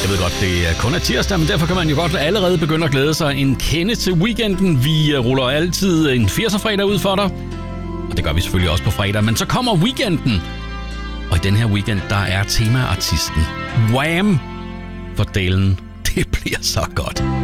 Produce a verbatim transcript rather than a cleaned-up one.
Jeg ved godt, det er kun er tirsdag, men derfor kan man jo godt allerede begynde at glæde sig en kende til weekenden. Vi ruller altid en firser-fredag ud for dig, og det gør vi selvfølgelig også på fredag. Men så kommer weekenden, og i den her weekend, der er temaartisten Wham! For delen, det bliver så godt.